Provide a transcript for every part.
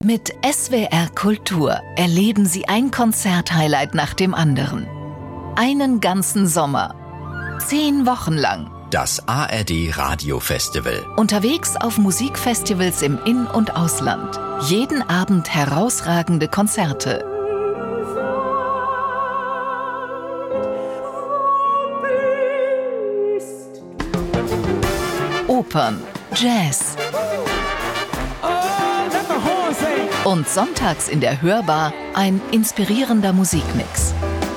Mit SWR Kultur erleben Sie ein Konzerthighlight nach dem anderen. Einen ganzen Sommer. 10 Wochen lang. Das ARD Radio Festival. Unterwegs auf Musikfestivals im In- und Ausland. Jeden Abend herausragende Konzerte. Opern, Jazz. Und sonntags in der Hörbar ein inspirierender Musikmix.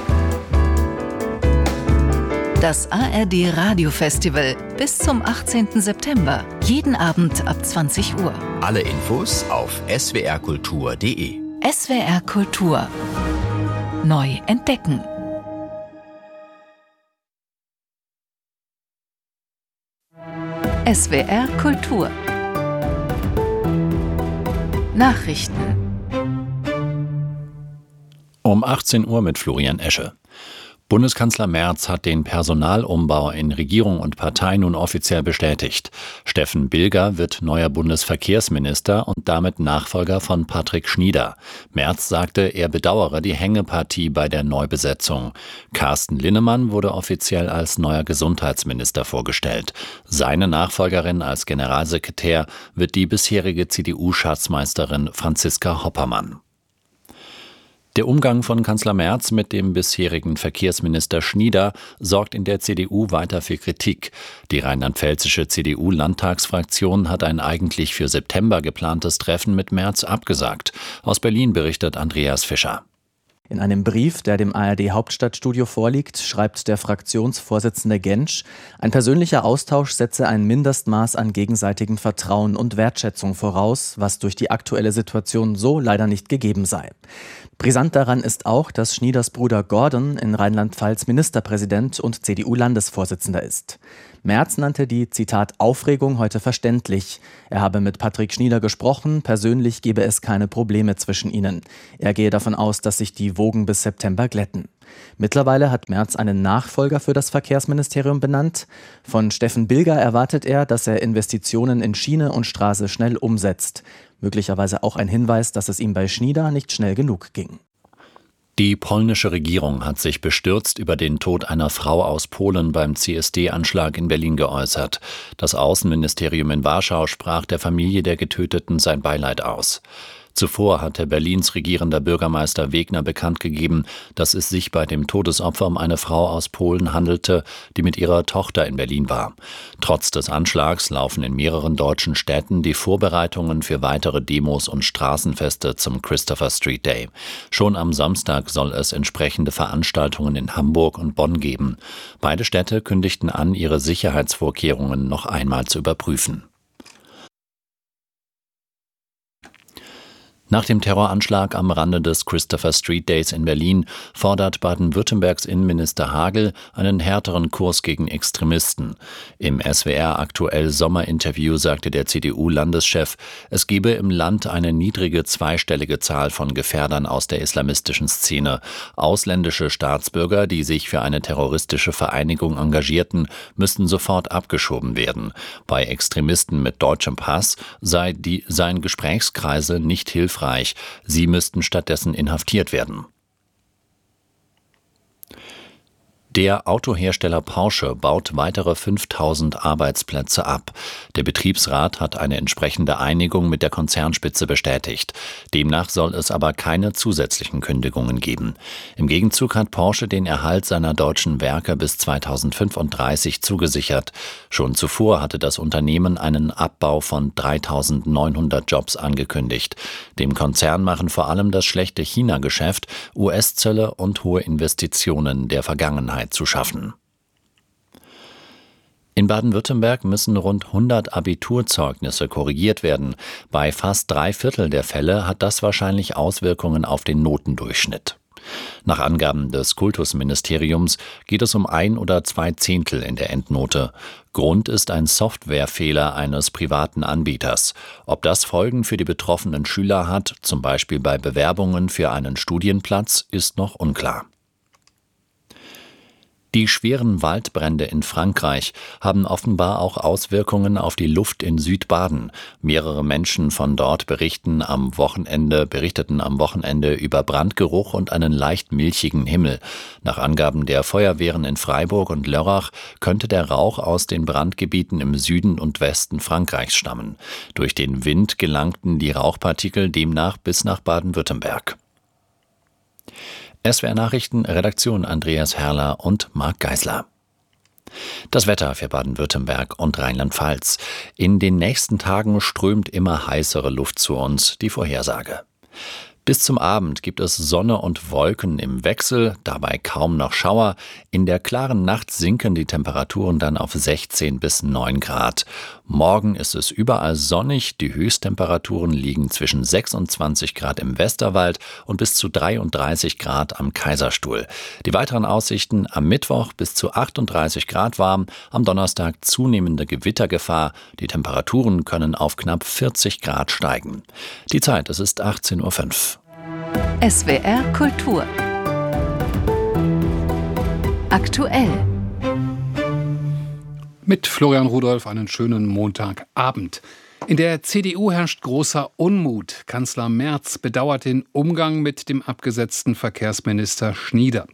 Das ARD Radio Festival bis zum 18. September. Jeden Abend ab 20 Uhr. Alle Infos auf swrkultur.de. SWR Kultur. Neu entdecken. SWR Kultur. Nachrichten. Um 18 Uhr mit Florian Esche. Bundeskanzler Merz hat den Personalumbau in Regierung und Partei nun offiziell bestätigt. Steffen Bilger wird neuer Bundesverkehrsminister und damit Nachfolger von Patrick Schnieder. Merz sagte, er bedauere die Hängepartie bei der Neubesetzung. Carsten Linnemann wurde offiziell als neuer Gesundheitsminister vorgestellt. Seine Nachfolgerin als Generalsekretär wird die bisherige CDU-Schatzmeisterin Franziska Hoppermann. Der Umgang von Kanzler Merz mit dem bisherigen Verkehrsminister Schnieder sorgt in der CDU weiter für Kritik. Die rheinland-pfälzische CDU-Landtagsfraktion hat ein eigentlich für September geplantes Treffen mit Merz abgesagt. Aus Berlin berichtet Andreas Fischer. In einem Brief, der dem ARD-Hauptstadtstudio vorliegt, schreibt der Fraktionsvorsitzende Gentsch, ein persönlicher Austausch setze ein Mindestmaß an gegenseitigem Vertrauen und Wertschätzung voraus, was durch die aktuelle Situation so leider nicht gegeben sei. Brisant daran ist auch, dass Schnieders Bruder Gordon in Rheinland-Pfalz Ministerpräsident und CDU-Landesvorsitzender ist. Merz nannte die, Zitat, Aufregung heute verständlich. Er habe mit Patrick Schnieder gesprochen, persönlich gebe es keine Probleme zwischen ihnen. Er gehe davon aus, dass sich die Wogen bis September glätten. Mittlerweile hat Merz einen Nachfolger für das Verkehrsministerium benannt. Von Steffen Bilger erwartet er, dass er Investitionen in Schiene und Straße schnell umsetzt. Möglicherweise auch ein Hinweis, dass es ihm bei Schnieder nicht schnell genug ging. Die polnische Regierung hat sich bestürzt über den Tod einer Frau aus Polen beim CSD-Anschlag in Berlin geäußert. Das Außenministerium in Warschau sprach der Familie der Getöteten sein Beileid aus. Zuvor hatte Berlins regierender Bürgermeister Wegner bekannt gegeben, dass es sich bei dem Todesopfer um eine Frau aus Polen handelte, die mit ihrer Tochter in Berlin war. Trotz des Anschlags laufen in mehreren deutschen Städten die Vorbereitungen für weitere Demos und Straßenfeste zum Christopher Street Day. Schon am Samstag soll es entsprechende Veranstaltungen in Hamburg und Bonn geben. Beide Städte kündigten an, ihre Sicherheitsvorkehrungen noch einmal zu überprüfen. Nach dem Terroranschlag am Rande des Christopher Street Days in Berlin fordert Baden-Württembergs Innenminister Hagel einen härteren Kurs gegen Extremisten. Im SWR Aktuell Sommerinterview sagte der CDU-Landeschef, es gebe im Land eine niedrige zweistellige Zahl von Gefährdern aus der islamistischen Szene. Ausländische Staatsbürger, die sich für eine terroristische Vereinigung engagierten, müssten sofort abgeschoben werden. Bei Extremisten mit deutschem Pass seien Gesprächskreise nicht hilfreich. Sie müssten stattdessen inhaftiert werden. Der Autohersteller Porsche baut weitere 5.000 Arbeitsplätze ab. Der Betriebsrat hat eine entsprechende Einigung mit der Konzernspitze bestätigt. Demnach soll es aber keine zusätzlichen Kündigungen geben. Im Gegenzug hat Porsche den Erhalt seiner deutschen Werke bis 2035 zugesichert. Schon zuvor hatte das Unternehmen einen Abbau von 3.900 Jobs angekündigt. Dem Konzern machen vor allem das schlechte China-Geschäft, US-Zölle und hohe Investitionen der Vergangenheit zu schaffen. In Baden-Württemberg müssen rund 100 Abiturzeugnisse korrigiert werden. Bei fast 3/4 der Fälle hat das wahrscheinlich Auswirkungen auf den Notendurchschnitt. Nach Angaben des Kultusministeriums geht es um 1 oder 2 Zehntel in der Endnote. Grund ist ein Softwarefehler eines privaten Anbieters. Ob das Folgen für die betroffenen Schüler hat, zum Beispiel bei Bewerbungen für einen Studienplatz, ist noch unklar. Die schweren Waldbrände in Frankreich haben offenbar auch Auswirkungen auf die Luft in Südbaden. Mehrere Menschen von dort berichteten am Wochenende über Brandgeruch und einen leicht milchigen Himmel. Nach Angaben der Feuerwehren in Freiburg und Lörrach könnte der Rauch aus den Brandgebieten im Süden und Westen Frankreichs stammen. Durch den Wind gelangten die Rauchpartikel demnach bis nach Baden-Württemberg. SWR-Nachrichten, Redaktion Andreas Herrler und Marc Geisler. Das Wetter für Baden-Württemberg und Rheinland-Pfalz. In den nächsten Tagen strömt immer heißere Luft zu uns, die Vorhersage. Bis zum Abend gibt es Sonne und Wolken im Wechsel, dabei kaum noch Schauer. In der klaren Nacht sinken die Temperaturen dann auf 16 bis 9 Grad. Morgen ist es überall sonnig, die Höchsttemperaturen liegen zwischen 26 Grad im Westerwald und bis zu 33 Grad am Kaiserstuhl. Die weiteren Aussichten: am Mittwoch bis zu 38 Grad warm, am Donnerstag zunehmende Gewittergefahr. Die Temperaturen können auf knapp 40 Grad steigen. Die Zeit, es ist 18:05 Uhr. SWR Kultur. Aktuell. Mit Florian Rudolph einen schönen Montagabend. In der CDU herrscht großer Unmut. Kanzler Merz bedauert den Umgang mit dem abgesetzten Verkehrsminister Schnieder.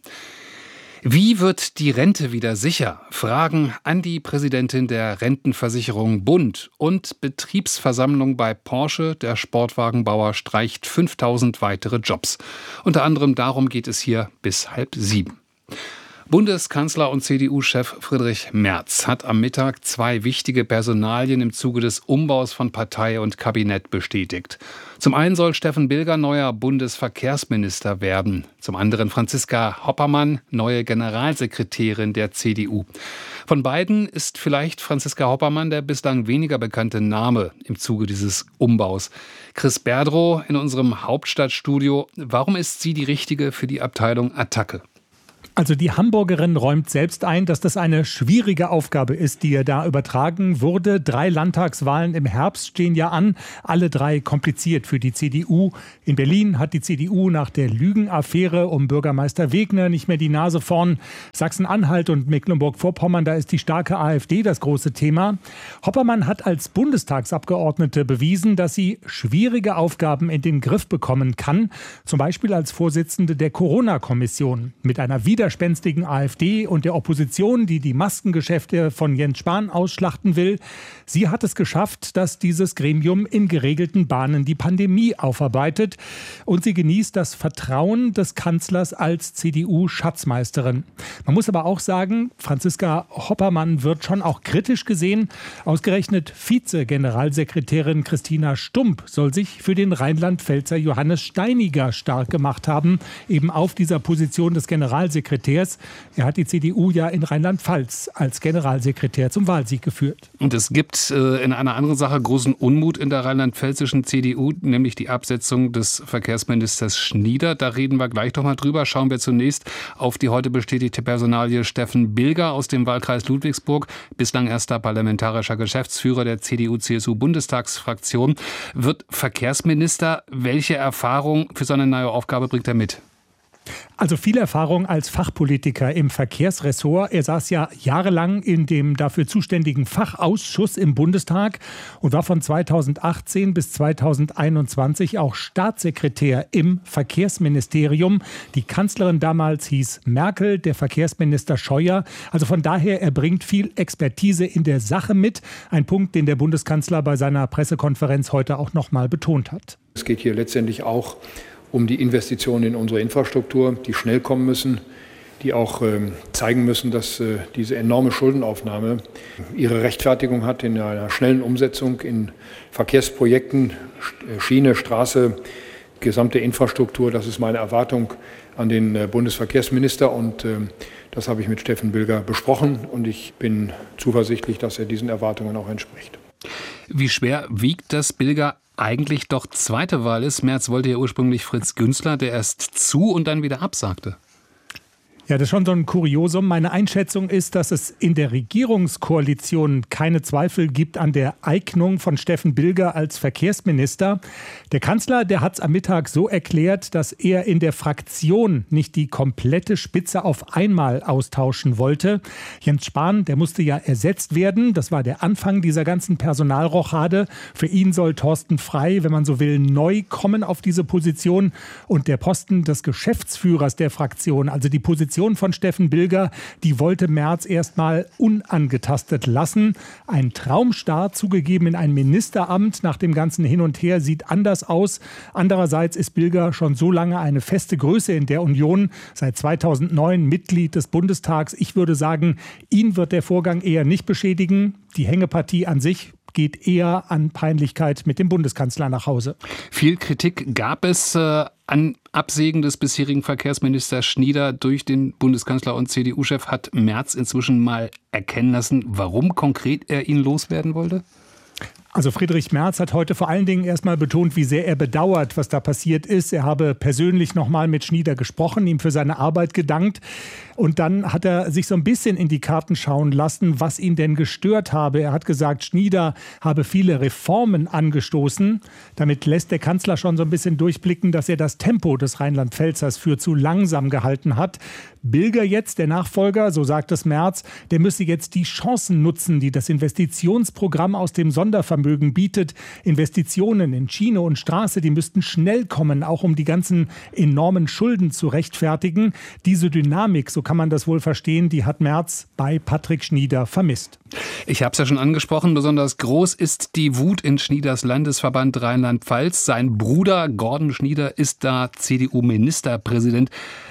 Wie wird die Rente wieder sicher? Fragen an die Präsidentin der Rentenversicherung Bund. Und Betriebsversammlung bei Porsche. Der Sportwagenbauer streicht 5000 weitere Jobs. Unter anderem darum geht es hier bis 6:30. Bundeskanzler und CDU-Chef Friedrich Merz hat am Mittag 2 wichtige Personalien im Zuge des Umbaus von Partei und Kabinett bestätigt. Zum einen soll Steffen Bilger neuer Bundesverkehrsminister werden. Zum anderen Franziska Hoppermann, neue Generalsekretärin der CDU. Von beiden ist vielleicht Franziska Hoppermann der bislang weniger bekannte Name im Zuge dieses Umbaus. Chris Berdrow in unserem Hauptstadtstudio. Warum ist sie die Richtige für die Abteilung Attacke? Also die Hamburgerin räumt selbst ein, dass das eine schwierige Aufgabe ist, die ihr da übertragen wurde. 3 Landtagswahlen im Herbst stehen ja an, alle 3 kompliziert für die CDU. In Berlin hat die CDU nach der Lügenaffäre um Bürgermeister Wegner nicht mehr die Nase vorn. Sachsen-Anhalt und Mecklenburg-Vorpommern, da ist die starke AfD das große Thema. Hoppermann hat als Bundestagsabgeordnete bewiesen, dass sie schwierige Aufgaben in den Griff bekommen kann. Zum Beispiel als Vorsitzende der Corona-Kommission mit einer widerspenstigen AfD und der Opposition, die die Maskengeschäfte von Jens Spahn ausschlachten will. Sie hat es geschafft, dass dieses Gremium in geregelten Bahnen die Pandemie aufarbeitet. Und sie genießt das Vertrauen des Kanzlers als CDU-Schatzmeisterin. Man muss aber auch sagen, Franziska Hoppermann wird schon auch kritisch gesehen. Ausgerechnet Vize-Generalsekretärin Christina Stump soll sich für den Rheinland-Pfälzer Johannes Steiniger stark gemacht haben, eben auf dieser Position des Generalsekretärs. Er hat die CDU ja in Rheinland-Pfalz als Generalsekretär zum Wahlsieg geführt. Und es gibt in einer anderen Sache großen Unmut in der rheinland-pfälzischen CDU, nämlich die Absetzung des Verkehrsministers Schnieder. Da reden wir gleich doch mal drüber. Schauen wir zunächst auf die heute bestätigte Personalie Steffen Bilger aus dem Wahlkreis Ludwigsburg, bislang erster parlamentarischer Geschäftsführer der CDU-CSU-Bundestagsfraktion, wird Verkehrsminister. Welche Erfahrung für so eine neue Aufgabe bringt er mit? Also viel Erfahrung als Fachpolitiker im Verkehrsressort. Er saß ja jahrelang in dem dafür zuständigen Fachausschuss im Bundestag und war von 2018 bis 2021 auch Staatssekretär im Verkehrsministerium. Die Kanzlerin damals hieß Merkel, der Verkehrsminister Scheuer. Also von daher, er bringt viel Expertise in der Sache mit. Ein Punkt, den der Bundeskanzler bei seiner Pressekonferenz heute auch noch mal betont hat. Es geht hier letztendlich auch um die Investitionen in unsere Infrastruktur, die schnell kommen müssen, die auch zeigen müssen, dass diese enorme Schuldenaufnahme ihre Rechtfertigung hat in einer schnellen Umsetzung in Verkehrsprojekten, Schiene, Straße, gesamte Infrastruktur. Das ist meine Erwartung an den Bundesverkehrsminister und das habe ich mit Steffen Bilger besprochen und ich bin zuversichtlich, dass er diesen Erwartungen auch entspricht. Wie schwer wiegt das Bilger eigentlich doch zweite Wahl ist? Merz wollte ja ursprünglich Fritz Günzler, der erst zu und dann wieder absagte. Ja, das ist schon so ein Kuriosum. Meine Einschätzung ist, dass es in der Regierungskoalition keine Zweifel gibt an der Eignung von Steffen Bilger als Verkehrsminister. Der Kanzler, der hat es am Mittag so erklärt, dass er in der Fraktion nicht die komplette Spitze auf einmal austauschen wollte. Jens Spahn, der musste ja ersetzt werden. Das war der Anfang dieser ganzen Personalrochade. Für ihn soll Thorsten Frey, wenn man so will, neu kommen auf diese Position. Und der Posten des Geschäftsführers der Fraktion, also die Position von Steffen Bilger, die wollte Merz erstmal unangetastet lassen. Ein Traumstart, zugegeben, in ein Ministeramt nach dem ganzen Hin und Her, sieht anders aus. Andererseits ist Bilger schon so lange eine feste Größe in der Union, seit 2009 Mitglied des Bundestags. Ich würde sagen, ihn wird der Vorgang eher nicht beschädigen. Die Hängepartie an sich geht eher an Peinlichkeit mit dem Bundeskanzler nach Hause. Viel Kritik gab es an Absägen des bisherigen Verkehrsministers Schnieder durch den Bundeskanzler und CDU-Chef. Hat Merz inzwischen mal erkennen lassen, warum konkret er ihn loswerden wollte? Also Friedrich Merz hat heute vor allen Dingen erstmal betont, wie sehr er bedauert, was da passiert ist. Er habe persönlich nochmal mit Schnieder gesprochen, ihm für seine Arbeit gedankt. Und dann hat er sich so ein bisschen in die Karten schauen lassen, was ihn denn gestört habe. Er hat gesagt, Schnieder habe viele Reformen angestoßen. Damit lässt der Kanzler schon so ein bisschen durchblicken, dass er das Tempo des Rheinland-Pfälzers für zu langsam gehalten hat. Bilger jetzt, der Nachfolger, so sagt es Merz, der müsse jetzt die Chancen nutzen, die das Investitionsprogramm aus dem Sondervermögen bietet. Investitionen in Schiene und Straße, die müssten schnell kommen, auch um die ganzen enormen Schulden zu rechtfertigen. Diese Dynamik, so kann man das wohl verstehen, die hat Merz bei Patrick Schnieder vermisst. Ich habe es ja schon angesprochen, besonders groß ist die Wut in Schnieders Landesverband Rheinland-Pfalz. Sein Bruder Gordon Schnieder ist da CDU-Ministerpräsident.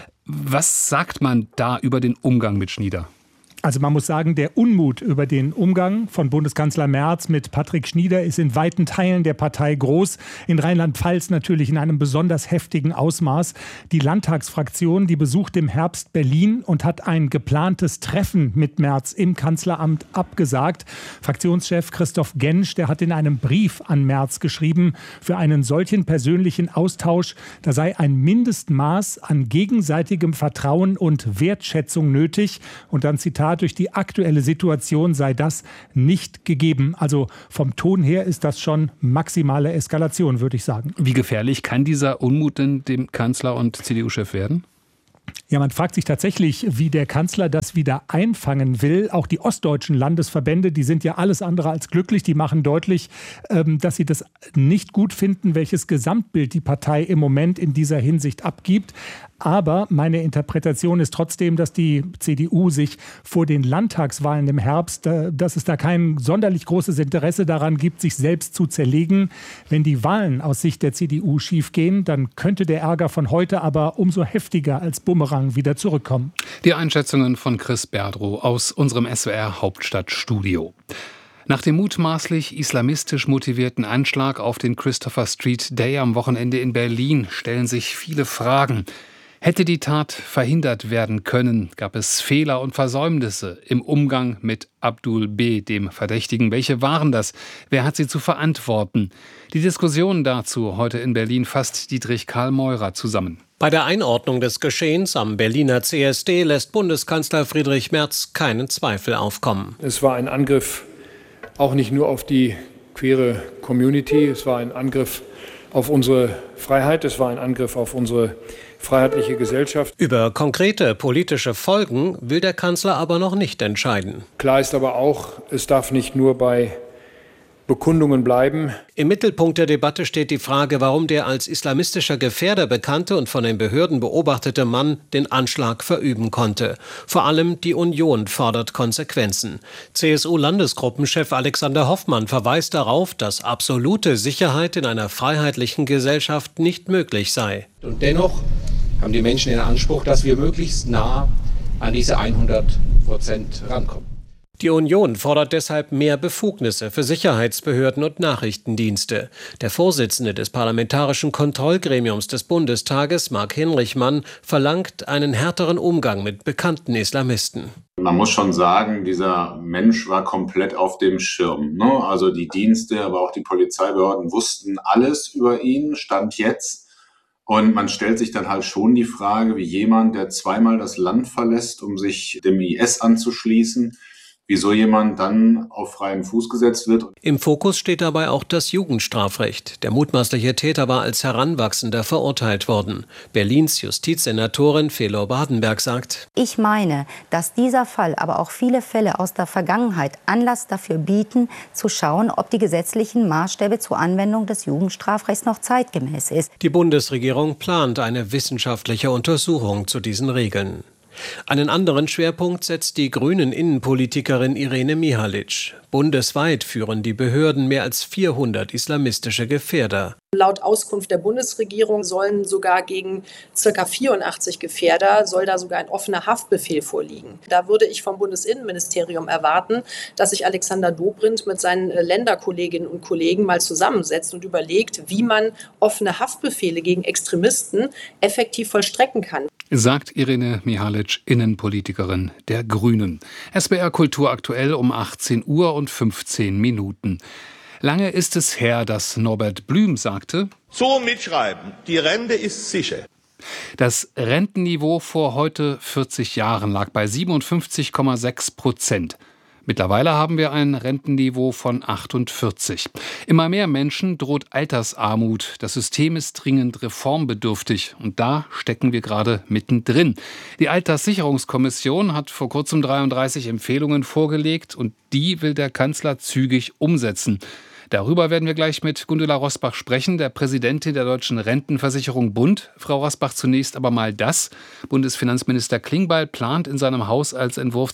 Was sagt man da über den Umgang mit Schnieder? Also man muss sagen, der Unmut über den Umgang von Bundeskanzler Merz mit Patrick Schnieder ist in weiten Teilen der Partei groß. In Rheinland-Pfalz natürlich in einem besonders heftigen Ausmaß. Die Landtagsfraktion, die besucht im Herbst Berlin und hat ein geplantes Treffen mit Merz im Kanzleramt abgesagt. Fraktionschef Christoph Gensch, der hat in einem Brief an Merz geschrieben, für einen solchen persönlichen Austausch, da sei ein Mindestmaß an gegenseitigem Vertrauen und Wertschätzung nötig. Und dann Zitat: durch die aktuelle Situation sei das nicht gegeben. Also vom Ton her ist das schon maximale Eskalation, würde ich sagen. Wie gefährlich kann dieser Unmut denn dem Kanzler und CDU-Chef werden? Ja, man fragt sich tatsächlich, wie der Kanzler das wieder einfangen will. Auch die ostdeutschen Landesverbände, die sind ja alles andere als glücklich. Die machen deutlich, dass sie das nicht gut finden, welches Gesamtbild die Partei im Moment in dieser Hinsicht abgibt. Aber meine Interpretation ist trotzdem, dass die CDU sich vor den Landtagswahlen im Herbst, dass es da kein sonderlich großes Interesse daran gibt, sich selbst zu zerlegen. Wenn die Wahlen aus Sicht der CDU schiefgehen, dann könnte der Ärger von heute aber umso heftiger als Bumerang wieder zurückkommen. Die Einschätzungen von Chris Berdrow aus unserem SWR Hauptstadtstudio. Nach dem mutmaßlich islamistisch motivierten Anschlag auf den Christopher Street Day am Wochenende in Berlin stellen sich viele Fragen. Hätte die Tat verhindert werden können? Gab es Fehler und Versäumnisse im Umgang mit Abdul B., dem Verdächtigen? Welche waren das? Wer hat sie zu verantworten? Die Diskussion dazu heute in Berlin fasst Dietrich Karl Meurer zusammen. Bei der Einordnung des Geschehens am Berliner CSD lässt Bundeskanzler Friedrich Merz keinen Zweifel aufkommen. Es war ein Angriff auch nicht nur auf die queere Community, es war ein Angriff auf unsere Freiheit, es war ein Angriff auf unsere freiheitliche Gesellschaft. Über konkrete politische Folgen will der Kanzler aber noch nicht entscheiden. Klar ist aber auch, es darf nicht nur bei Bekundungen bleiben. Im Mittelpunkt der Debatte steht die Frage, warum der als islamistischer Gefährder bekannte und von den Behörden beobachtete Mann den Anschlag verüben konnte. Vor allem die Union fordert Konsequenzen. CSU-Landesgruppenchef Alexander Hoffmann verweist darauf, dass absolute Sicherheit in einer freiheitlichen Gesellschaft nicht möglich sei. Und dennoch haben die Menschen den Anspruch, dass wir möglichst nah an diese 100% rankommen. Die Union fordert deshalb mehr Befugnisse für Sicherheitsbehörden und Nachrichtendienste. Der Vorsitzende des Parlamentarischen Kontrollgremiums des Bundestages, Marc Hinrichmann, verlangt einen härteren Umgang mit bekannten Islamisten. Man muss schon sagen, dieser Mensch war komplett auf dem Schirm. Also die Dienste, aber auch die Polizeibehörden wussten alles über ihn, Stand jetzt. Und man stellt sich dann halt schon die Frage, wie jemand, der zweimal das Land verlässt, um sich dem IS anzuschließen, wieso jemand dann auf freien Fuß gesetzt wird. Im Fokus steht dabei auch das Jugendstrafrecht. Der mutmaßliche Täter war als Heranwachsender verurteilt worden. Berlins Justizsenatorin Felo Badenberg sagt: Ich meine, dass dieser Fall, aber auch viele Fälle aus der Vergangenheit Anlass dafür bieten, zu schauen, ob die gesetzlichen Maßstäbe zur Anwendung des Jugendstrafrechts noch zeitgemäß ist. Die Bundesregierung plant eine wissenschaftliche Untersuchung zu diesen Regeln. Einen anderen Schwerpunkt setzt die Grünen-Innenpolitikerin Irene Mihalic. Bundesweit führen die Behörden mehr als 400 islamistische Gefährder. Laut Auskunft der Bundesregierung sollen sogar gegen ca. 84 Gefährder soll da sogar ein offener Haftbefehl vorliegen. Da würde ich vom Bundesinnenministerium erwarten, dass sich Alexander Dobrindt mit seinen Länderkolleginnen und Kollegen mal zusammensetzt und überlegt, wie man offene Haftbefehle gegen Extremisten effektiv vollstrecken kann. Sagt Irene Mihalic, Innenpolitikerin der Grünen. SWR Kultur aktuell um 18 Uhr und 15 Minuten. Lange ist es her, dass Norbert Blüm sagte: So mitschreiben, die Rente ist sicher. Das Rentenniveau vor heute 40 Jahren lag bei 57,6%. Mittlerweile haben wir ein Rentenniveau von 48. Immer mehr Menschen droht Altersarmut. Das System ist dringend reformbedürftig. Und da stecken wir gerade mittendrin. Die Alterssicherungskommission hat vor kurzem 33 Empfehlungen vorgelegt und die will der Kanzler zügig umsetzen. Darüber werden wir gleich mit Gundula Rosbach sprechen, der Präsidentin der Deutschen Rentenversicherung Bund. Frau Rosbach, zunächst aber mal das. Bundesfinanzminister Klingbeil plant in seinem Haushaltsentwurf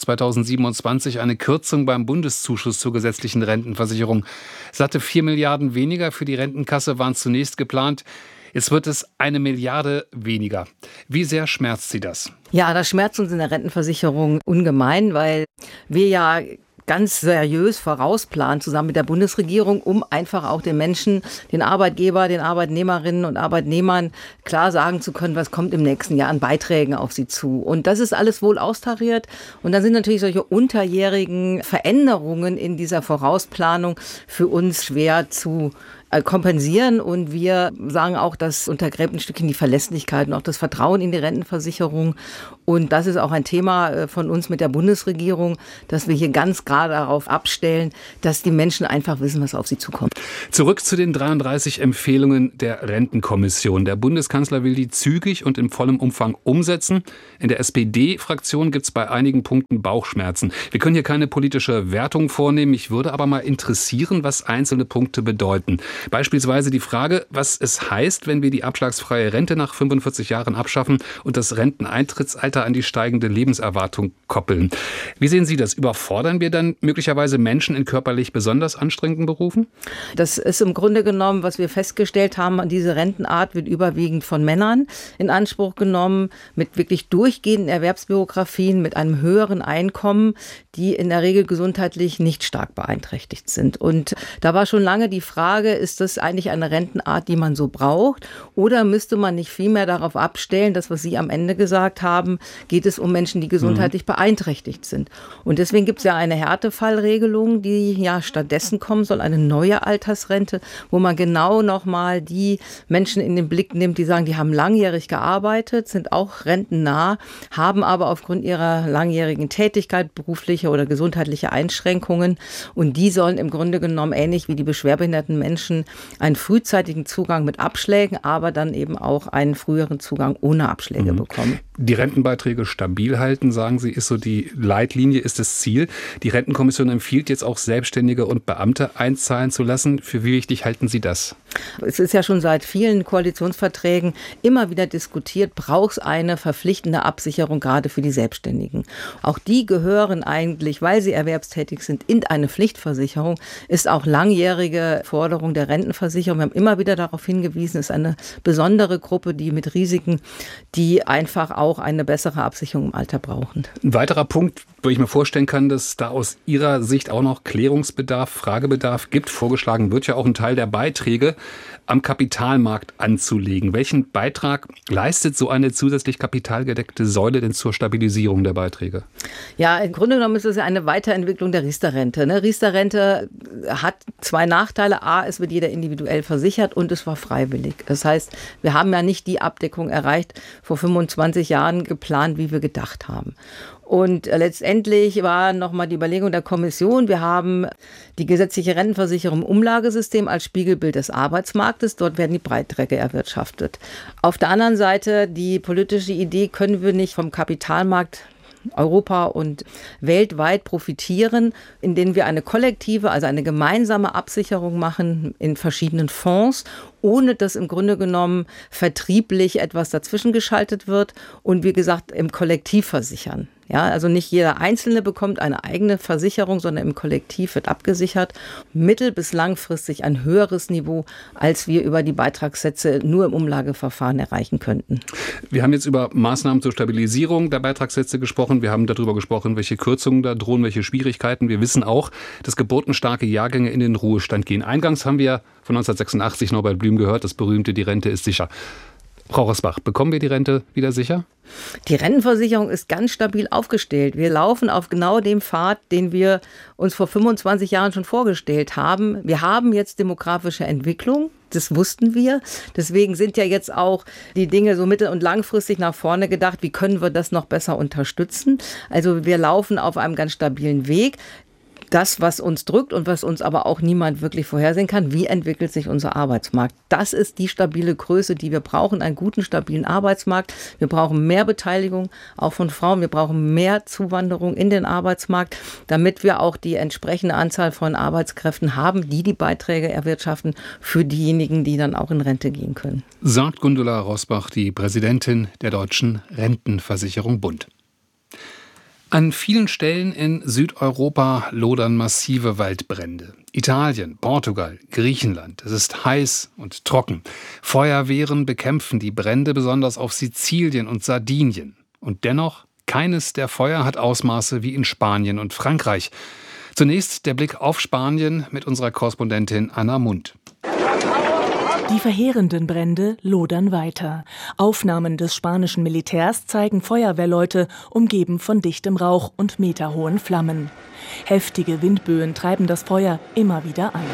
2027 eine Kürzung beim Bundeszuschuss zur gesetzlichen Rentenversicherung. Satte 4 Milliarden weniger für die Rentenkasse waren zunächst geplant. Jetzt wird es 1 Milliarde weniger. Wie sehr schmerzt Sie das? Ja, das schmerzt uns in der Rentenversicherung ungemein, weil wir ja ganz seriös vorausplanen, zusammen mit der Bundesregierung, um einfach auch den Menschen, den Arbeitgeber, den Arbeitnehmerinnen und Arbeitnehmern klar sagen zu können, was kommt im nächsten Jahr an Beiträgen auf sie zu. Und das ist alles wohl austariert. Und dann sind natürlich solche unterjährigen Veränderungen in dieser Vorausplanung für uns schwer zu kompensieren, und wir sagen auch, das untergräbt ein Stückchen die Verlässlichkeit und auch das Vertrauen in die Rentenversicherung. Und das ist auch ein Thema von uns mit der Bundesregierung, dass wir hier ganz gerade darauf abstellen, dass die Menschen einfach wissen, was auf sie zukommt. Zurück zu den 33 Empfehlungen der Rentenkommission. Der Bundeskanzler will die zügig und in vollem Umfang umsetzen. In der SPD-Fraktion gibt es bei einigen Punkten Bauchschmerzen. Wir können hier keine politische Wertung vornehmen. Mich würde aber mal interessieren, was einzelne Punkte bedeuten. Beispielsweise die Frage, was es heißt, wenn wir die abschlagsfreie Rente nach 45 Jahren abschaffen und das Renteneintrittsalter an die steigende Lebenserwartung koppeln. Wie sehen Sie das? Überfordern wir dann möglicherweise Menschen in körperlich besonders anstrengenden Berufen? Das ist im Grunde genommen, was wir festgestellt haben, diese Rentenart wird überwiegend von Männern in Anspruch genommen, mit wirklich durchgehenden Erwerbsbiografien, mit einem höheren Einkommen, die in der Regel gesundheitlich nicht stark beeinträchtigt sind. Und da war schon lange die Frage, ist das eigentlich eine Rentenart, die man so braucht? Oder müsste man nicht vielmehr darauf abstellen, das, was Sie am Ende gesagt haben, geht es um Menschen, die gesundheitlich beeinträchtigt sind? Und deswegen gibt es ja eine Härtefallregelung, die ja stattdessen kommen soll, eine neue Altersrente, wo man genau nochmal die Menschen in den Blick nimmt, die sagen, die haben langjährig gearbeitet, sind auch rentennah, haben aber aufgrund ihrer langjährigen Tätigkeit berufliche oder gesundheitliche Einschränkungen, und die sollen im Grunde genommen ähnlich wie die beschwerbehinderten Menschen einen frühzeitigen Zugang mit Abschlägen, aber dann eben auch einen früheren Zugang ohne Abschläge bekommen. Die Rentenbeiträge stabil halten, sagen Sie, ist so die Leitlinie, ist das Ziel. Die Rentenkommission empfiehlt jetzt auch Selbstständige und Beamte einzahlen zu lassen. Für wie wichtig halten Sie das? Es ist ja schon seit vielen Koalitionsverträgen immer wieder diskutiert, braucht es eine verpflichtende Absicherung gerade für die Selbstständigen. Auch die gehören eigentlich, weil sie erwerbstätig sind, in eine Pflichtversicherung, ist auch langjährige Forderung der Rentenversicherung. Wir haben immer wieder darauf hingewiesen, es ist eine besondere Gruppe, die mit Risiken, die einfach auch eine bessere Absicherung im Alter brauchen. Ein weiterer Punkt, wo ich mir vorstellen kann, dass da aus Ihrer Sicht auch noch Klärungsbedarf, Fragebedarf gibt. Vorgeschlagen wird ja auch ein Teil der Beiträge am Kapitalmarkt anzulegen. Welchen Beitrag leistet so eine zusätzlich kapitalgedeckte Säule denn zur Stabilisierung der Beiträge? Ja, im Grunde genommen ist es ja eine Weiterentwicklung der Riester-Rente. Riester-Rente hat zwei Nachteile. A, es wird jeder individuell versichert und es war freiwillig. Das heißt, wir haben ja nicht die Abdeckung erreicht, vor 25 Jahren geplant, wie wir gedacht haben. Und letztendlich war nochmal die Überlegung der Kommission, wir haben die gesetzliche Rentenversicherung im Umlagesystem als Spiegelbild des Arbeitsmarktes. Dort werden die Beiträge erwirtschaftet. Auf der anderen Seite die politische Idee, können wir nicht vom Kapitalmarkt Europa und weltweit profitieren, indem wir eine kollektive, also eine gemeinsame Absicherung machen in verschiedenen Fonds, ohne dass im Grunde genommen vertrieblich etwas dazwischen geschaltet wird und wie gesagt im Kollektiv versichern. Ja, also nicht jeder Einzelne bekommt eine eigene Versicherung, sondern im Kollektiv wird abgesichert. Mittel- bis langfristig ein höheres Niveau, als wir über die Beitragssätze nur im Umlageverfahren erreichen könnten. Wir haben jetzt über Maßnahmen zur Stabilisierung der Beitragssätze gesprochen. Wir haben darüber gesprochen, welche Kürzungen da drohen, welche Schwierigkeiten. Wir wissen auch, dass geburtenstarke Jahrgänge in den Ruhestand gehen. Eingangs haben wir von 1986 Norbert Blüm gehört, das berühmte „Die Rente ist sicher". Frau Rosbach, bekommen wir die Rente wieder sicher? Die Rentenversicherung ist ganz stabil aufgestellt. Wir laufen auf genau dem Pfad, den wir uns vor 25 Jahren schon vorgestellt haben. Wir haben jetzt demografische Entwicklung. Das wussten wir. Deswegen sind ja jetzt auch die Dinge so mittel- und langfristig nach vorne gedacht. Wie können wir das noch besser unterstützen? Also wir laufen auf einem ganz stabilen Weg. Das, was uns drückt und was uns aber auch niemand wirklich vorhersehen kann, wie entwickelt sich unser Arbeitsmarkt? Das ist die stabile Größe, die wir brauchen, einen guten, stabilen Arbeitsmarkt. Wir brauchen mehr Beteiligung, auch von Frauen. Wir brauchen mehr Zuwanderung in den Arbeitsmarkt, damit wir auch die entsprechende Anzahl von Arbeitskräften haben, die die Beiträge erwirtschaften für diejenigen, die dann auch in Rente gehen können. Sagt Gundula Rosbach, die Präsidentin der Deutschen Rentenversicherung Bund. An vielen Stellen in Südeuropa lodern massive Waldbrände. Italien, Portugal, Griechenland. Es ist heiß und trocken. Feuerwehren bekämpfen die Brände, besonders auf Sizilien und Sardinien. Und dennoch, keines der Feuer hat Ausmaße wie in Spanien und Frankreich. Zunächst der Blick auf Spanien mit unserer Korrespondentin Anna Mundt. Die verheerenden Brände lodern weiter. Aufnahmen des spanischen Militärs zeigen Feuerwehrleute, umgeben von dichtem Rauch und meterhohen Flammen. Heftige Windböen treiben das Feuer immer wieder an.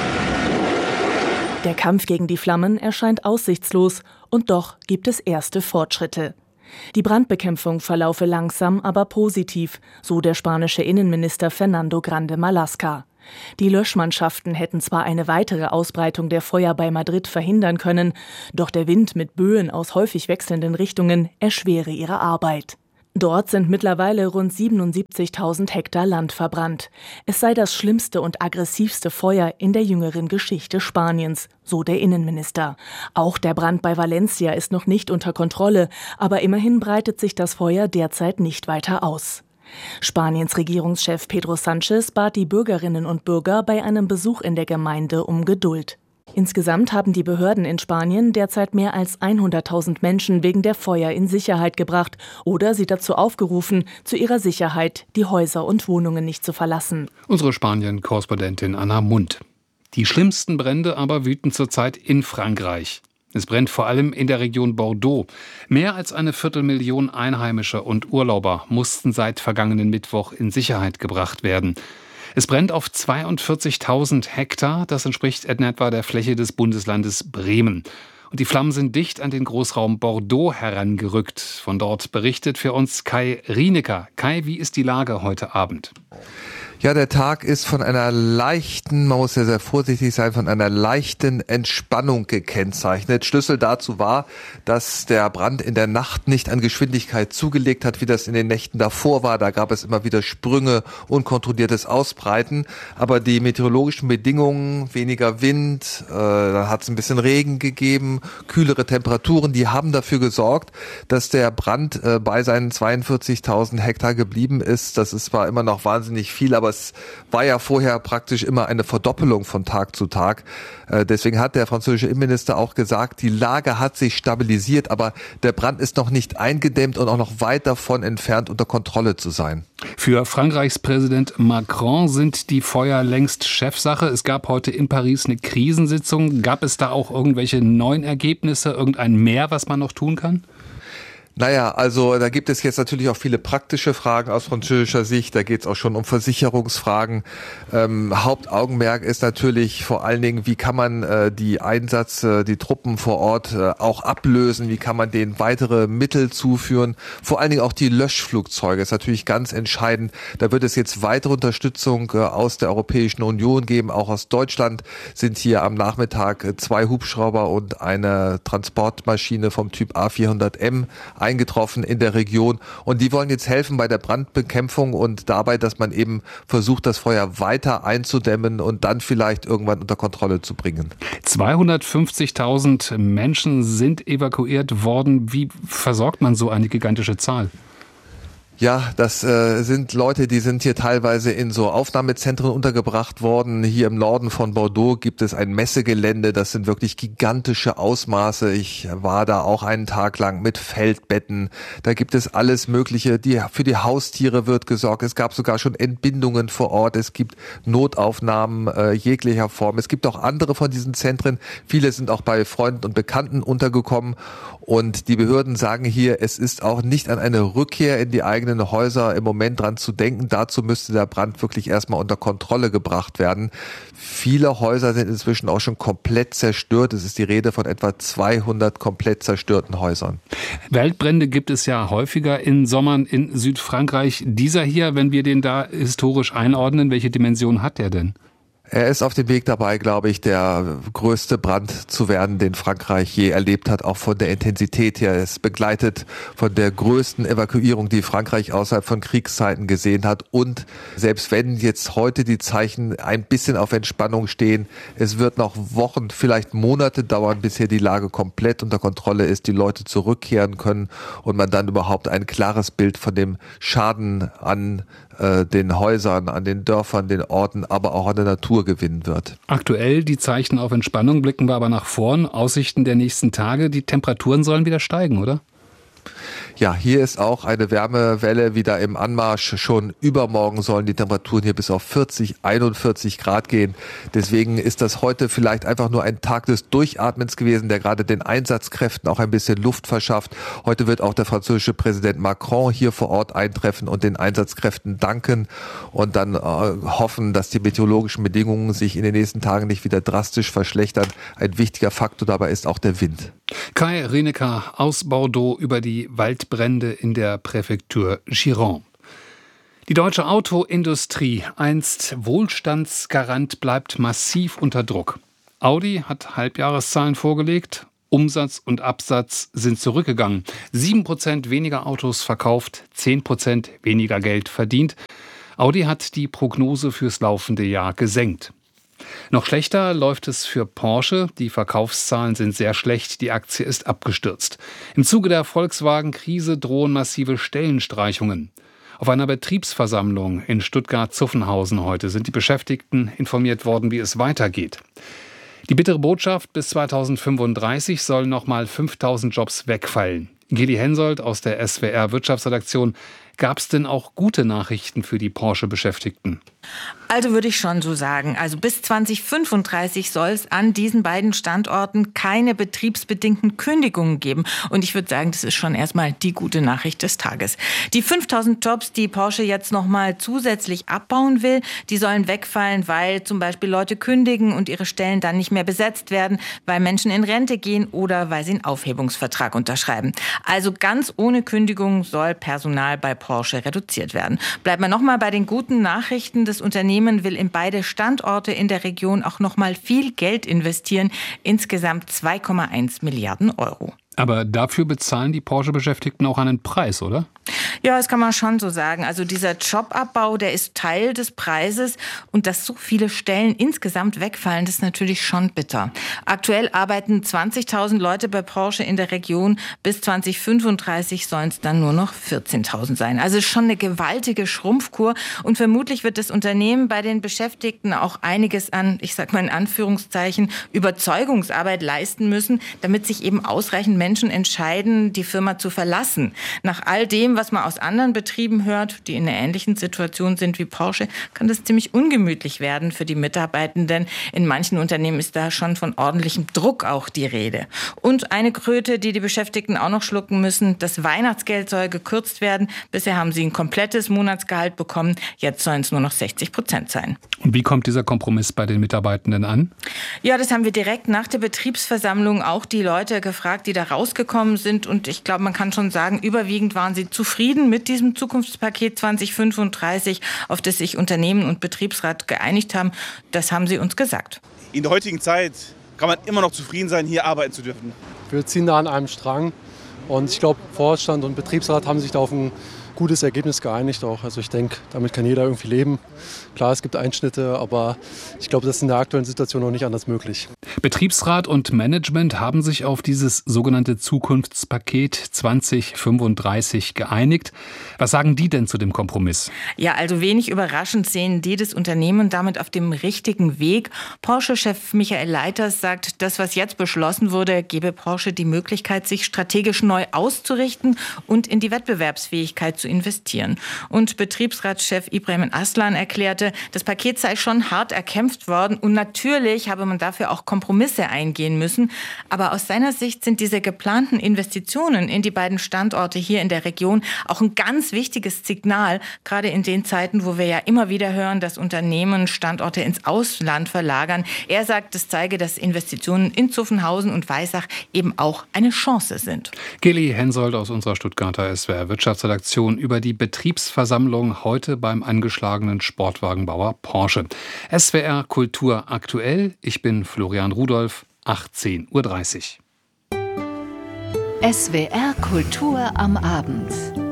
Der Kampf gegen die Flammen erscheint aussichtslos, und doch gibt es erste Fortschritte. Die Brandbekämpfung verlaufe langsam, aber positiv, so der spanische Innenminister Fernando Grande Marlaska. Die Löschmannschaften hätten zwar eine weitere Ausbreitung der Feuer bei Madrid verhindern können, doch der Wind mit Böen aus häufig wechselnden Richtungen erschwere ihre Arbeit. Dort sind mittlerweile rund 77.000 Hektar Land verbrannt. Es sei das schlimmste und aggressivste Feuer in der jüngeren Geschichte Spaniens, so der Innenminister. Auch der Brand bei Valencia ist noch nicht unter Kontrolle, aber immerhin breitet sich das Feuer derzeit nicht weiter aus. Spaniens Regierungschef Pedro Sánchez bat die Bürgerinnen und Bürger bei einem Besuch in der Gemeinde um Geduld. Insgesamt haben die Behörden in Spanien derzeit mehr als 100.000 Menschen wegen der Feuer in Sicherheit gebracht oder sie dazu aufgerufen, zu ihrer Sicherheit die Häuser und Wohnungen nicht zu verlassen. Unsere Spanien-Korrespondentin Anna Mundt. Die schlimmsten Brände aber wüten zurzeit in Frankreich. Es brennt vor allem in der Region Bordeaux. Mehr als 250.000 Einheimische und Urlauber mussten seit vergangenen Mittwoch in Sicherheit gebracht werden. Es brennt auf 42.000 Hektar, das entspricht in etwa der Fläche des Bundeslandes Bremen. Und die Flammen sind dicht an den Großraum Bordeaux herangerückt. Von dort berichtet für uns Kai Rienecker. Kai, wie ist die Lage heute Abend? Ja, der Tag ist von einer leichten, man muss ja sehr vorsichtig sein, von einer leichten Entspannung gekennzeichnet. Schlüssel dazu war, dass der Brand in der Nacht nicht an Geschwindigkeit zugelegt hat, wie das in den Nächten davor war. Da gab es immer wieder Sprünge, unkontrolliertes Ausbreiten. Aber die meteorologischen Bedingungen, weniger Wind, dann hat es ein bisschen Regen gegeben, kühlere Temperaturen, die haben dafür gesorgt, dass der Brand bei seinen 42.000 Hektar geblieben ist. Das ist zwar immer noch wahnsinnig viel, aber aber es war ja vorher praktisch immer eine Verdoppelung von Tag zu Tag. Deswegen hat der französische Innenminister auch gesagt, die Lage hat sich stabilisiert, aber der Brand ist noch nicht eingedämmt und auch noch weit davon entfernt, unter Kontrolle zu sein. Für Frankreichs Präsident Macron sind die Feuer längst Chefsache. Es gab heute in Paris eine Krisensitzung. Gab es da auch irgendwelche neuen Ergebnisse, irgendein Mehr, was man noch tun kann? Naja, also da gibt es jetzt natürlich auch viele praktische Fragen aus französischer Sicht. Da geht es auch schon um Versicherungsfragen. Hauptaugenmerk ist natürlich vor allen Dingen, wie kann man die Truppen vor Ort auch ablösen? Wie kann man denen weitere Mittel zuführen? Vor allen Dingen auch die Löschflugzeuge ist natürlich ganz entscheidend. Da wird es jetzt weitere Unterstützung aus der Europäischen Union geben. Auch aus Deutschland sind hier am Nachmittag 2 Hubschrauber und eine Transportmaschine vom Typ A400M eingetroffen in der Region und die wollen jetzt helfen bei der Brandbekämpfung und dabei, dass man eben versucht, das Feuer weiter einzudämmen und dann vielleicht irgendwann unter Kontrolle zu bringen. 250.000 Menschen sind evakuiert worden. Wie versorgt man so eine gigantische Zahl? Ja, das sind Leute, die sind hier teilweise in so Aufnahmezentren untergebracht worden. Hier im Norden von Bordeaux gibt es ein Messegelände, das sind wirklich gigantische Ausmaße. Ich war da auch einen Tag lang mit Feldbetten. Da gibt es alles Mögliche. Für die Haustiere wird gesorgt. Es gab sogar schon Entbindungen vor Ort. Es gibt Notaufnahmen jeglicher Form. Es gibt auch andere von diesen Zentren. Viele sind auch bei Freunden und Bekannten untergekommen. Und die Behörden sagen hier, es ist auch nicht an eine Rückkehr in die eigenen Häuser im Moment dran zu denken. Dazu müsste der Brand wirklich erstmal unter Kontrolle gebracht werden. Viele Häuser sind inzwischen auch schon komplett zerstört. Es ist die Rede von etwa 200 komplett zerstörten Häusern. Waldbrände gibt es ja häufiger in Sommern in Südfrankreich. Dieser hier, wenn wir den da historisch einordnen, welche Dimension hat der denn? Er ist auf dem Weg dabei, glaube ich, der größte Brand zu werden, den Frankreich je erlebt hat, auch von der Intensität her. Er ist begleitet von der größten Evakuierung, die Frankreich außerhalb von Kriegszeiten gesehen hat. Und selbst wenn jetzt heute die Zeichen ein bisschen auf Entspannung stehen, es wird noch Wochen, vielleicht Monate dauern, bis hier die Lage komplett unter Kontrolle ist, die Leute zurückkehren können und man dann überhaupt ein klares Bild von dem Schaden an den Häusern, an den Dörfern, den Orten, aber auch an der Natur gewinnen wird. Aktuell die Zeichen auf Entspannung, blicken wir aber nach vorn. Aussichten der nächsten Tage, die Temperaturen sollen wieder steigen, oder? Ja, hier ist auch eine Wärmewelle wieder im Anmarsch. Schon übermorgen sollen die Temperaturen hier bis auf 40, 41 Grad gehen. Deswegen ist das heute vielleicht einfach nur ein Tag des Durchatmens gewesen, der gerade den Einsatzkräften auch ein bisschen Luft verschafft. Heute wird auch der französische Präsident Macron hier vor Ort eintreffen und den Einsatzkräften danken und dann hoffen, dass die meteorologischen Bedingungen sich in den nächsten Tagen nicht wieder drastisch verschlechtern. Ein wichtiger Faktor dabei ist auch der Wind. Kai Rineker aus Bordeaux über die Waldbrände in der Präfektur Gironde. Die deutsche Autoindustrie, einst Wohlstandsgarant, bleibt massiv unter Druck. Audi hat Halbjahreszahlen vorgelegt. Umsatz und Absatz sind zurückgegangen. 7% weniger Autos verkauft, 10% weniger Geld verdient. Audi hat die Prognose fürs laufende Jahr gesenkt. Noch schlechter läuft es für Porsche. Die Verkaufszahlen sind sehr schlecht. Die Aktie ist abgestürzt. Im Zuge der Volkswagen-Krise drohen massive Stellenstreichungen. Auf einer Betriebsversammlung in Stuttgart-Zuffenhausen heute sind die Beschäftigten informiert worden, wie es weitergeht. Die bittere Botschaft: bis 2035 sollen nochmal 5.000 Jobs wegfallen. Geli Hensoldt aus der SWR Wirtschaftsredaktion. Gab es denn auch gute Nachrichten für die Porsche-Beschäftigten? Also würde ich schon so sagen. Also bis 2035 soll es an diesen beiden Standorten keine betriebsbedingten Kündigungen geben. Und ich würde sagen, das ist schon erstmal die gute Nachricht des Tages. Die 5.000 Jobs, die Porsche jetzt nochmal zusätzlich abbauen will, die sollen wegfallen, weil zum Beispiel Leute kündigen und ihre Stellen dann nicht mehr besetzt werden, weil Menschen in Rente gehen oder weil sie einen Aufhebungsvertrag unterschreiben. Also ganz ohne Kündigung soll Personal bei Porsche reduziert werden. Bleiben wir nochmal bei den guten Nachrichten. Das Unternehmen will in beide Standorte in der Region auch nochmal viel Geld investieren. Insgesamt 2,1 Milliarden Euro. Aber dafür bezahlen die Porsche-Beschäftigten auch einen Preis, oder? Ja, das kann man schon so sagen. Also dieser Jobabbau, der ist Teil des Preises und dass so viele Stellen insgesamt wegfallen, das ist natürlich schon bitter. Aktuell arbeiten 20.000 Leute bei Porsche in der Region. Bis 2035 sollen es dann nur noch 14.000 sein. Also schon eine gewaltige Schrumpfkur und vermutlich wird das Unternehmen bei den Beschäftigten auch einiges an, ich sag mal in Anführungszeichen, Überzeugungsarbeit leisten müssen, damit sich eben ausreichend Menschen entscheiden, die Firma zu verlassen. Nach all dem, was man aus anderen Betrieben hört, die in einer ähnlichen Situation sind wie Porsche, kann das ziemlich ungemütlich werden für die Mitarbeitenden. In manchen Unternehmen ist da schon von ordentlichem Druck auch die Rede. Und eine Kröte, die die Beschäftigten auch noch schlucken müssen, das Weihnachtsgeld soll gekürzt werden. Bisher haben sie ein komplettes Monatsgehalt bekommen, jetzt sollen es nur noch 60% sein. Und wie kommt dieser Kompromiss bei den Mitarbeitenden an? Ja, das haben wir direkt nach der Betriebsversammlung auch die Leute gefragt, die da rausgekommen sind. Und ich glaube, man kann schon sagen, überwiegend waren sie zufrieden mit diesem Zukunftspaket 2035, auf das sich Unternehmen und Betriebsrat geeinigt haben. Das haben sie uns gesagt. In der heutigen Zeit kann man immer noch zufrieden sein, hier arbeiten zu dürfen. Wir ziehen da an einem Strang und ich glaube, Vorstand und Betriebsrat haben sich da auf ein gutes Ergebnis geeinigt auch. Also ich denke, damit kann jeder irgendwie leben. Klar, es gibt Einschnitte, aber ich glaube, das ist in der aktuellen Situation noch nicht anders möglich. Betriebsrat und Management haben sich auf dieses sogenannte Zukunftspaket 2035 geeinigt. Was sagen die denn zu dem Kompromiss? Ja, also wenig überraschend sehen die das Unternehmen damit auf dem richtigen Weg. Porsche-Chef Michael Leiters sagt, das, was jetzt beschlossen wurde, gebe Porsche die Möglichkeit, sich strategisch neu auszurichten und in die Wettbewerbsfähigkeit zu investieren. Und Betriebsratschef Ibrahim Aslan erklärte, das Paket sei schon hart erkämpft worden und natürlich habe man dafür auch Kompromisse eingehen müssen. Aber aus seiner Sicht sind diese geplanten Investitionen in die beiden Standorte hier in der Region auch ein ganz wichtiges Signal, gerade in den Zeiten, wo wir ja immer wieder hören, dass Unternehmen Standorte ins Ausland verlagern. Er sagt, das zeige, dass Investitionen in Zuffenhausen und Weissach eben auch eine Chance sind. Geli Hensoldt aus unserer Stuttgarter SWR Wirtschaftsredaktion über die Betriebsversammlung heute beim angeschlagenen Sportwagenbauer Porsche. SWR Kultur aktuell. Ich bin Florian Rudolph, 18:30 Uhr. SWR Kultur am Abend.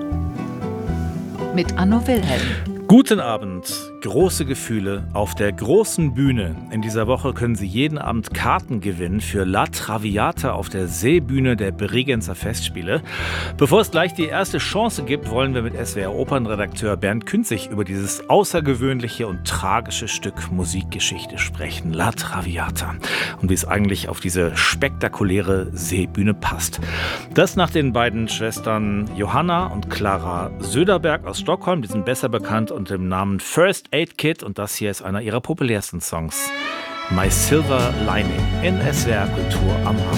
Mit Anno Wilhelm. Guten Abend. Große Gefühle auf der großen Bühne. In dieser Woche können Sie jeden Abend Karten gewinnen für La Traviata auf der Seebühne der Bregenzer Festspiele. Bevor es gleich die erste Chance gibt, wollen wir mit SWR-Opernredakteur Bernd Künzig über dieses außergewöhnliche und tragische Stück Musikgeschichte sprechen. La Traviata. Und wie es eigentlich auf diese spektakuläre Seebühne passt. Das nach den beiden Schwestern Johanna und Clara Söderberg aus Stockholm. Die sind besser bekannt unter dem Namen First Aid Kit und das hier ist einer ihrer populärsten Songs. My Silver Lining in SWR Kultur am Abend.